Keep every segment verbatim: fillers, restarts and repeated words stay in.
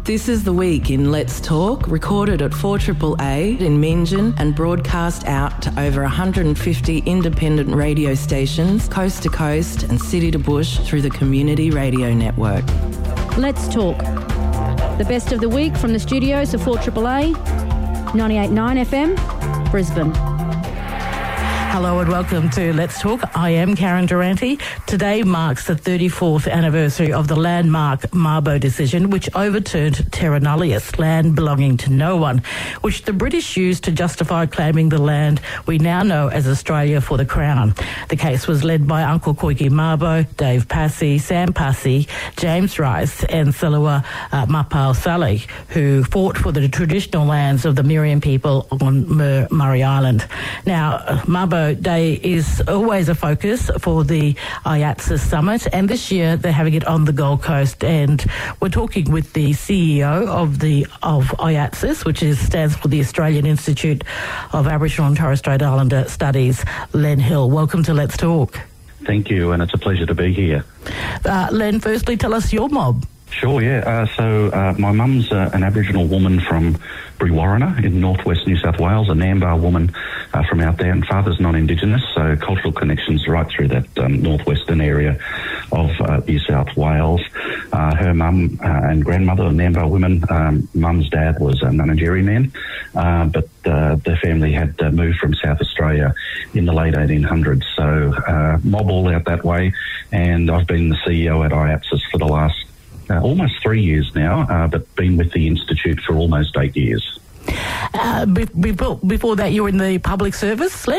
This is The Week in Let's Talk, recorded at four A A A in Meanjin and broadcast out to over one hundred fifty independent radio stations, coast to coast and city to bush through the Community Radio Network. Let's Talk. The best of the week from the studios of four A A A, ninety-eight point nine F M, Brisbane. Hello and welcome to Let's Talk. I am Karen Durante. Today marks the thirty-fourth anniversary of the landmark Mabo decision, which overturned terra nullius, land belonging to no one, which the British used to justify claiming the land we now know as Australia for the Crown. The case was led by Uncle Koiki Mabo, Dave Passy, Sam Passy, James Rice and Salua uh, Mapao Sally, who fought for the traditional lands of the Miriam people on Mur- Murray Island. Now, uh, Mabo Day is always a focus for the I A T S A Summit, and this year they're having it on the Gold Coast, and we're talking with the C E O of the of I A T S A, which is stands for the Australian Institute of Aboriginal and Torres Strait Islander Studies, Len Hill. Welcome to Let's Talk. Thank you, and it's a pleasure to be here. Uh, Len, firstly, tell us your mob. Sure, yeah. Uh, so uh, my mum's uh, an Aboriginal woman from Brewarrina in northwest New South Wales, a Nambar woman uh, from out there, and father's non-Indigenous, so cultural connections right through that um, northwestern area of uh, New South Wales. Uh, her mum uh, and grandmother are Nambar women. Um, mum's dad was a Nunanjeri man, uh, but uh, their family had uh, moved from South Australia in the late eighteen hundreds, so uh, mob all out that way, and I've been the C E O at I A T S A for the last Uh, almost three years now, uh, but been with the Institute for almost eight years. Uh, be- before, before that, you were in the public service, Len?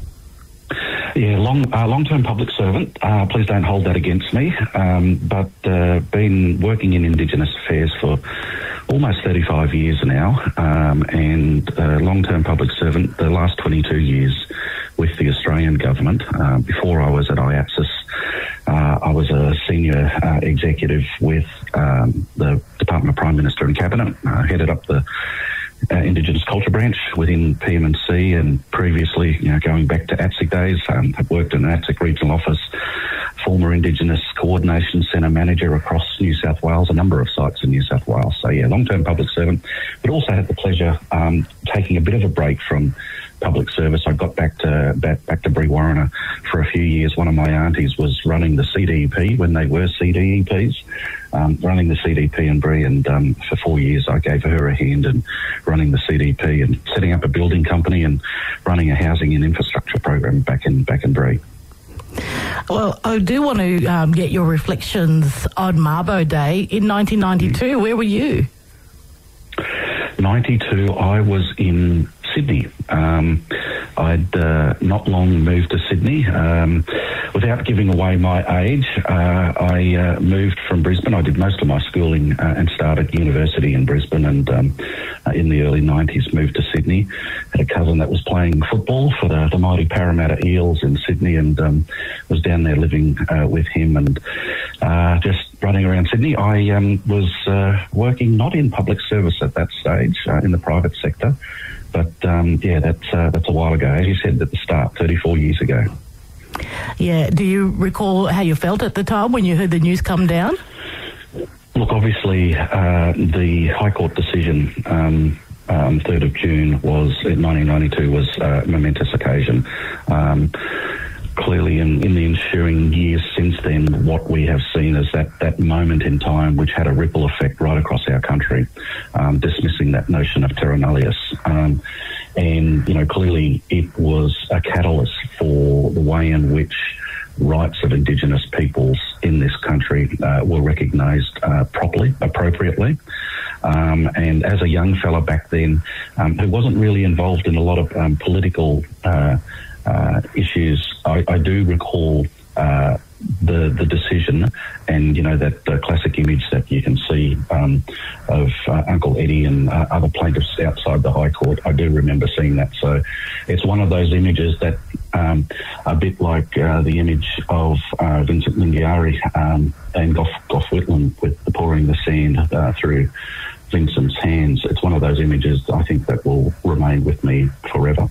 Yeah, long, uh, long-term public servant. Uh, please don't hold that against me. Um, but uh, been working in Indigenous affairs for almost thirty-five years now, um, and uh, long-term public servant the last twenty-two years with the Australian government. Uh, before I was at I A T S A, Uh, I was a senior uh, executive with um, the Department of Prime Minister and Cabinet, uh, headed up the uh, Indigenous Culture Branch within P M and C, and previously, you know, going back to A T S I C days, um, have worked in an A T S I C regional office, former Indigenous Coordination Centre manager across New South Wales, a number of sites in New South Wales. So yeah, long-term public servant, but also had the pleasure um, taking a bit of a break from public service. I got back to back, back to Brewarrina for a few years. One of my aunties was running the C D E P when they were C D E Ps, um, running the C D E P in Bree, and um, for four years I gave her a hand in running the C D E P and setting up a building company and running a housing and infrastructure program back in back in Bree. Well, I do want to um, get your reflections on Mabo Day in nineteen ninety-two. Where were you? ninety-two, I was in Sydney. Um, I'd uh, not long moved to Sydney. Um, without giving away my age, uh, I uh, moved from Brisbane. I did most of my schooling uh, and started university in Brisbane, and um, uh, in the early nineties moved to Sydney. Had a cousin that was playing football for the, the mighty Parramatta Eels in Sydney, and um, was down there living uh, with him and uh, just running around Sydney. I um, was uh, working not in public service at that stage, uh, in the private sector. But, um, yeah, that's uh, that's a while ago. As you said at the start, thirty-four years ago. Yeah. Do you recall how you felt at the time when you heard the news come down? Look, obviously, uh, the High Court decision, um, um, third of June, was in nineteen ninety-two, was a momentous occasion. Um, clearly, in, in the ensuing years since then, what we have seen is that, that moment in time which had a ripple effect right across our country, um, dismissing that notion of terra nullius. Um, and, you know, clearly it was a catalyst for the way in which rights of Indigenous peoples in this country uh, were recognised uh, properly, appropriately. Um, and as a young fella back then, um, who wasn't really involved in a lot of um, political uh, uh, issues, I, I do recall uh, the the decision, and you know that uh, classic image that you can see um, of uh, Uncle Eddie and uh, other plaintiffs outside the High Court. I do remember seeing that. So it's one of those images that um, a bit like uh, the image of uh, Vincent Lingiari um, and Gough, Gough Whitlam with the pouring the sand uh, through Vincent's hands. It's one of those images I think that will remain with me forever.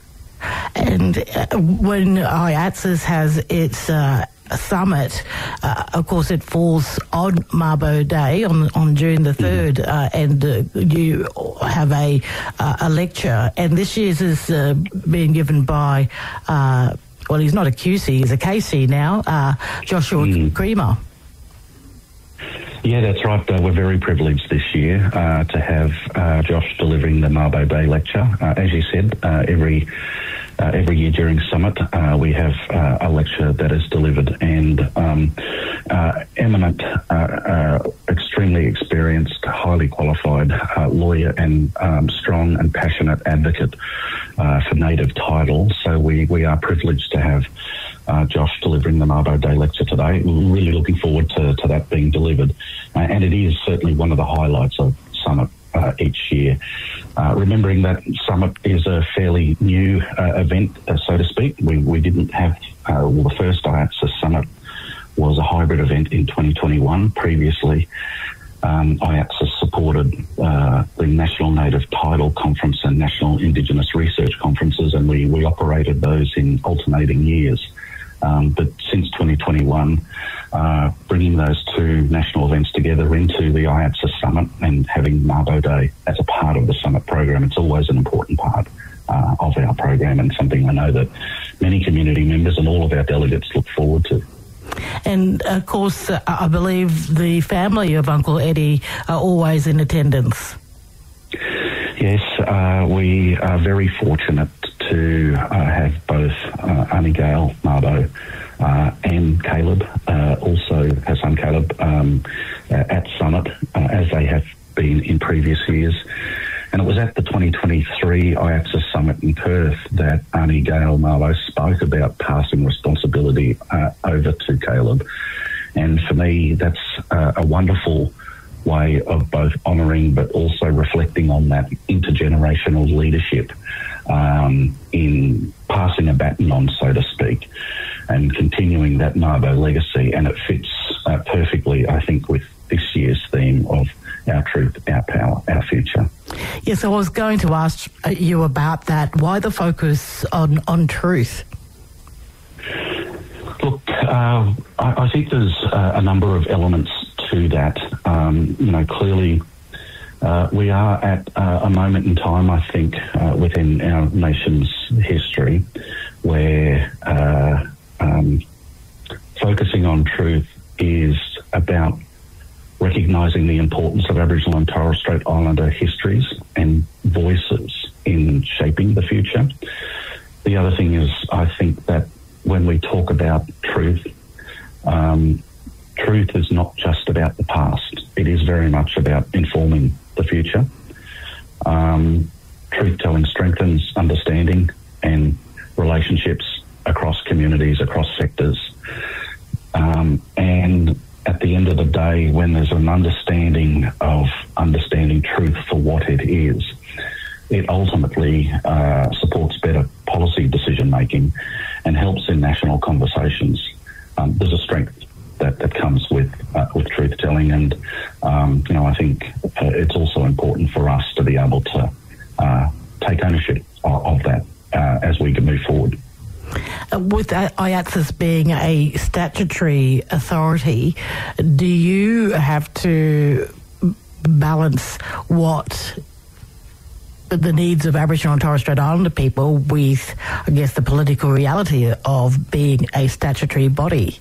And uh, when I A T S S has its uh, summit, uh, of course it falls on Mabo Day on on June the third, mm-hmm. uh, and uh, you have a uh, a lecture, and this year's is uh, being given by uh, well, he's not a Q C, he's a K C now, uh, Joshua mm. Creamer. Yeah, that's right. Uh, we're very privileged this year uh, to have uh, Josh delivering the Mabo Day lecture. Uh, as you said, uh, every uh, every year during Summit, uh, we have uh, a lecture that is delivered, and um, uh, eminent, uh, uh, extremely experienced, highly qualified uh, lawyer and um, strong and passionate advocate uh, for native title. So we, we are privileged to have Uh, Josh delivering the Mabo Day lecture today. We're really looking forward to, to that being delivered. Uh, and it is certainly one of the highlights of Summit uh, each year. Uh, remembering that Summit is a fairly new uh, event, uh, so to speak. We, we didn't have, uh, well, the first I A T S S Summit was a hybrid event in twenty twenty-one. Previously, um, I A T S S supported uh, the National Native Title Conference and National Indigenous Research Conferences, and we, we operated those in alternating years. Um, but since twenty twenty-one, uh, bringing those two national events together into the I A T S S Summit and having Mabo Day as a part of the Summit program, it's always an important part uh, of our program, and something I know that many community members and all of our delegates look forward to. And, of course, uh, I believe the family of Uncle Eddie are always in attendance. Yes, uh, we are very fortunate to uh, have both uh, Auntie Gail, Mabo, uh, and Caleb, uh, also her son Caleb, um, at Summit, uh, as they have been in previous years. And it was at the twenty twenty-three I A T S S Summit in Perth that Auntie Gail Mabo spoke about passing responsibility uh, over to Caleb. And for me, that's uh, a wonderful way of both honouring but also reflecting on that intergenerational leadership um, in passing a baton on, so to speak, and continuing that Mabo legacy. And it fits uh, perfectly, I think, with this year's theme of our truth, our power, our future. Yes, I was going to ask you about that. Why the focus on, on truth? Look, uh, I, I think there's uh, a number of elements to that. Um, you know, clearly uh, we are at uh, a moment in time, I think, uh, within our nation's history where uh, um, focusing on truth is about recognising the importance of Aboriginal and Torres Strait Islander histories and voices in shaping the future. The other thing is, I think that when we talk about truth, um, truth is not just about the past. It is very much about informing the future. Um, truth-telling strengthens understanding and relationships across communities, across sectors. Um, and at the end of the day, when there's an understanding of understanding truth for what it is, it ultimately uh, supports better policy decision-making and helps in national conversations. Um, there's a strength that, that comes with uh, with truth-telling, and um, you know, I think uh, it's also important for us to be able to uh, take ownership of, of that uh, as we can move forward. Uh, with I A T S S being a statutory authority, do you have to balance what the needs of Aboriginal and Torres Strait Islander people with, I guess, the political reality of being a statutory body?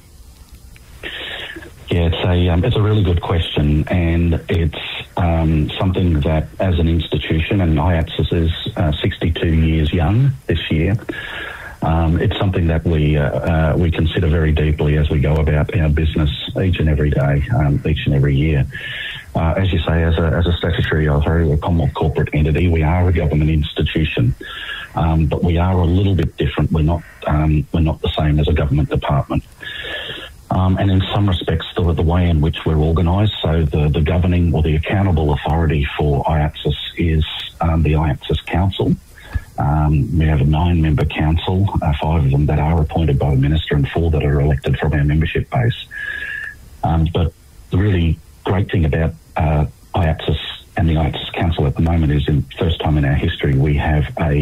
Yeah, it's a um, it's a really good question, and it's um, something that, as an institution, and I A T S S is uh, sixty-two years young this year. Um, it's something that we uh, uh, we consider very deeply as we go about our business each and every day, um, each and every year. Uh, as you say, as a as a statutory authority, a Commonwealth corporate entity, we are a government institution, um, but we are a little bit different. We're not um, we're not the same as a government department. Um, and in some respects, the, the way in which we're organised, so the, the governing or the accountable authority for I A T S S is um, the I A T S S Council. Um, we have a nine-member council, uh, five of them that are appointed by the Minister and four that are elected from our membership base. Um, but the really great thing about uh, I A T S S and the I A T S S Council at the moment is, in first time in our history, we have a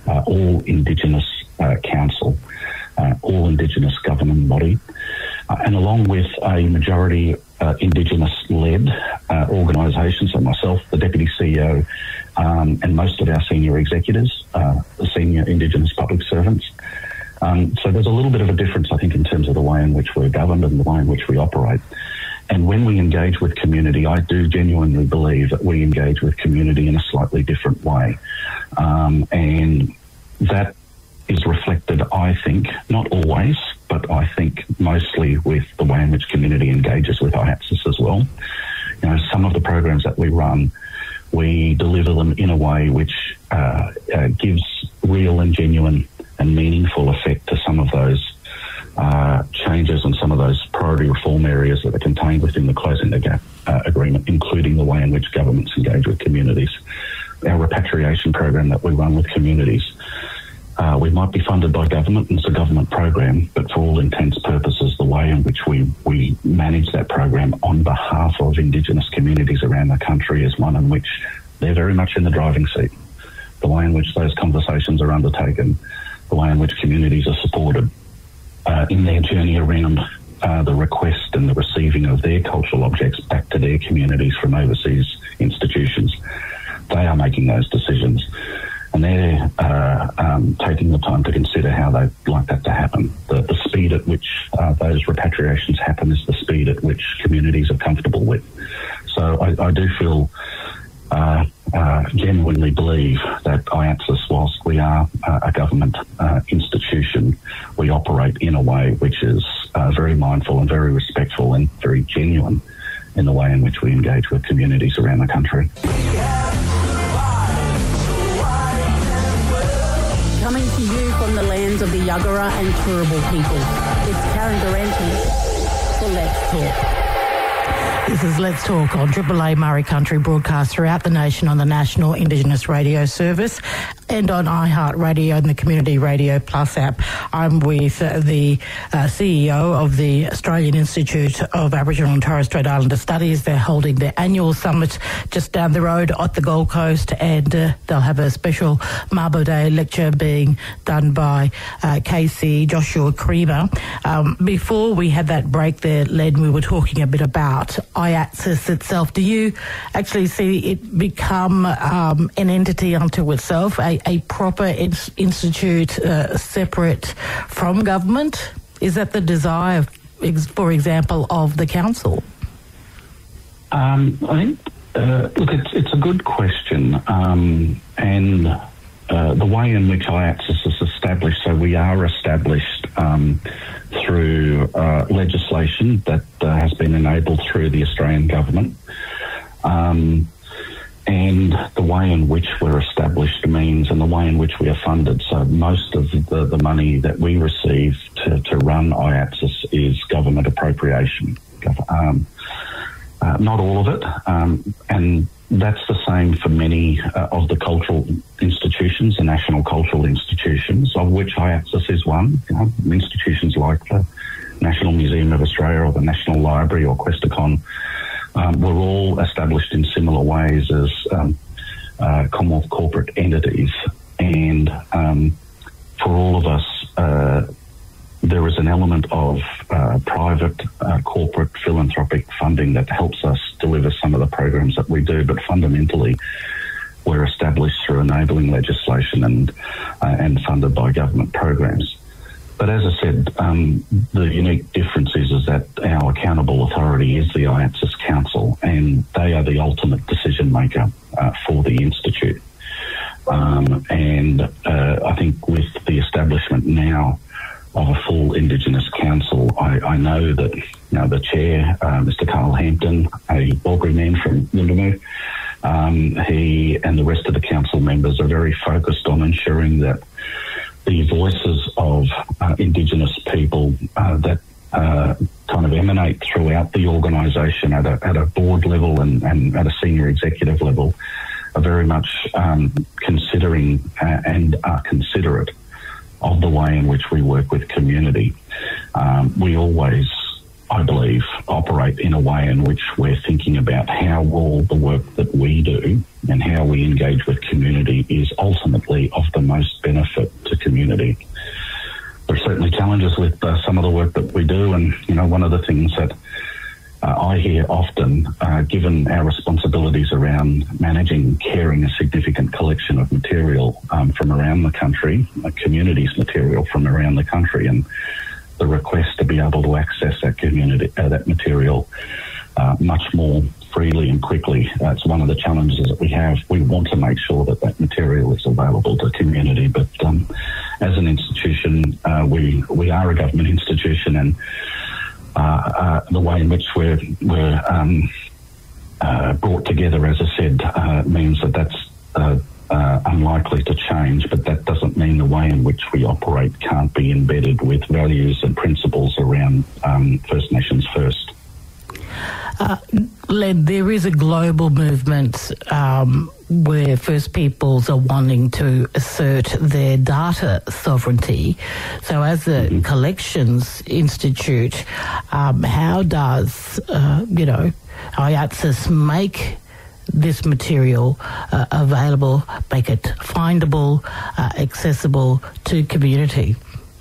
uh, all Indigenous uh, council, uh, all Indigenous governing body, uh, and along with a majority uh, Indigenous-led uh, organisation, so myself, the Deputy C E O, um, and most of our senior executives, uh, the senior Indigenous public servants. Um, so there's a little bit of a difference, I think, in terms of the way in which we're governed and the way in which we operate. And when we engage with community, I do genuinely believe that we engage with community in a slightly different way. Um, and that is reflected, I think, not always, but I think mostly with the way in which community engages with I A T S I S as well. You know, some of the programs that we run, we deliver them in a way which uh, uh, gives real and genuine and meaningful effect to some of those uh, changes and some of those priority reform areas that are contained within the Closing the Gap uh, agreement, including the way in which governments engage with communities. Our repatriation program that we run with communities, uh, we might be funded by government and it's a government program, but for all intents purposes, the way in which we, we manage that program on behalf of Indigenous communities around the country is one in which they're very much in the driving seat. The way in which those conversations are undertaken, the way in which communities are supported uh, in their journey around uh, the request and the receiving of their cultural objects back to their communities from overseas institutions. They are making those decisions, and they're uh, um, taking the time to consider how they'd like that to happen. The, the speed at which uh, those repatriations happen is the speed at which communities are comfortable with. So I, I do feel Uh, uh, genuinely believe that I A T S I S, whilst we are uh, a government uh, institution, we operate in a way which is uh, very mindful and very respectful and very genuine in the way in which we engage with communities around the country. Coming to you from the lands of the Yuggera and Turrbal people, it's Karen Durante for Let's Talk. This is Let's Talk on Triple A Murray Country, broadcast throughout the nation on the National Indigenous Radio Service and on iHeartRadio and the Community Radio Plus app. I'm with uh, the uh, C E O of the Australian Institute of Aboriginal and Torres Strait Islander Studies. They're holding their annual summit just down the road at the Gold Coast, and uh, they'll have a special Mabo Day lecture being done by uh, K C Joshua Creamer. Um, before we had that break there, Len, we were talking a bit about I A T S I S itself. Do you actually see it become um, an entity unto itself, a, a proper in- institute uh, separate from government? Is that the desire, for example, of the council? Um, I think, uh, look, it's, it's a good question. Um, and uh, the way in which I A T S I S is established, so we are established um, through uh, legislation that uh, has been enabled through the Australian government. Um, and the way in which we're established means, and the way in which we are funded, so most of the, the money that we receive to, to run I A T S I S is government appropriation. Um, uh, not all of it, um, and that's the same for many uh, of the cultural institutions, the national cultural institutions, of which I A T S I S is one. You know, institutions like the National Museum of Australia or the National Library or Questacon um, were all established in similar ways as um, uh, Commonwealth corporate entities. And um, for all of us, uh, there is an element of uh, private, uh, corporate, philanthropic funding that helps us deliver some of the programs that we do, but fundamentally we're established through enabling legislation and uh, and funded by government programs. But as I said, um, the unique difference is, is that our accountable authority is the I A T S I S Council, and they are the ultimate decision maker uh, for the Institute. Um, and uh, I think with the establishment now of a full Indigenous Council, I, I know that you know the chair, uh, Mister Carl Hampton, a Bulgari man from Yuendumu, um, he and the rest of the council members are very focused on ensuring that the voices of uh, Indigenous people uh, that uh, kind of emanate throughout the organisation at a, at a board level and, and at a senior executive level are very much um, considering uh, and are considerate of the way in which we work with community. Um, we always I believe, operate in a way in which we're thinking about how all the work that we do and how we engage with community is ultimately of the most benefit to community. There are certainly challenges with uh, some of the work that we do, and, you know, one of the things that uh, I hear often, uh, given our responsibilities around managing, caring a significant collection of material um, from around the country, uh, communities' material from around the country, and the request to be able to access that community, uh, that material uh, much more freely and quickly. That's one of the challenges that we have. We want to make sure that that material is available to community, but um, as an institution, uh, we we are a government institution, and uh, uh, the way in which we're we're um, uh, brought together, as I said, uh, means that that's uh, uh, unlikely to change. But that doesn't mean the way in which we operate can't be embedded with values and principles around um, First Nations first. Uh, Len, there is a global movement um, where First Peoples are wanting to assert their data sovereignty. So as a mm-hmm. collections institute, um, how does, uh, you know, I A T S I S make this material uh, available, make it findable, uh, accessible to community?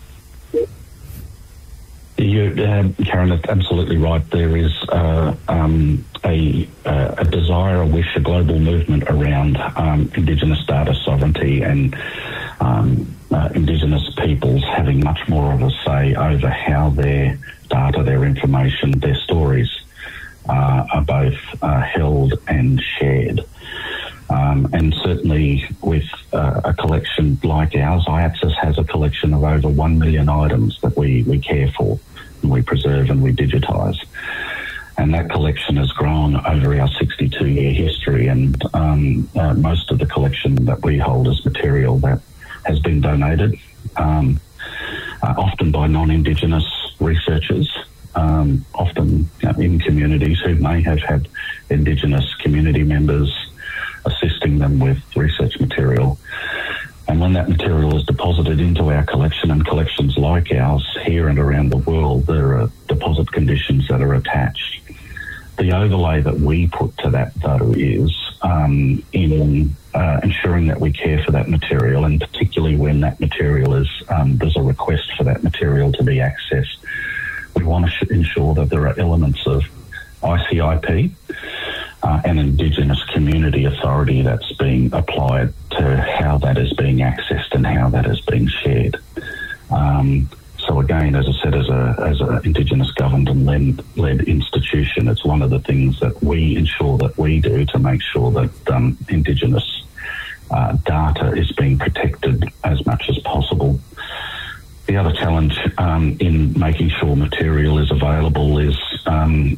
You, uh, Karen, that's absolutely right. There is uh, um, a, uh, a desire, a wish, a global movement around um, Indigenous data sovereignty and um, uh, Indigenous peoples having much more of a say over how their data, their information, their stories uh, are both uh, held and shared. Um, and certainly with uh, a collection like ours, I A T S I S has a collection of over one million items that we, we care for, and we preserve and we digitise. And that collection has grown over our sixty-two year history, and um, uh, most of the collection that we hold is material that has been donated, um, uh, often by non-Indigenous researchers, um, often you know, in communities who may have had Indigenous community members assisting them with research material. And when that material is deposited into our collection, and collections like ours here and around the world, there are deposit conditions that are attached. The overlay that we put to that, though, is um, in uh, ensuring that we care for that material, and particularly when that material is, um, there's a request for that material to be accessed. We want to ensure that there are elements of I C I P, Uh, an Indigenous community authority that's being applied to how that is being accessed and how that is being shared. Um, so again, as I said, as a as an Indigenous governed and led, led institution, it's one of the things that we ensure that we do to make sure that um, Indigenous uh, data is being protected as much as possible. The other challenge um, in making sure material is available is um,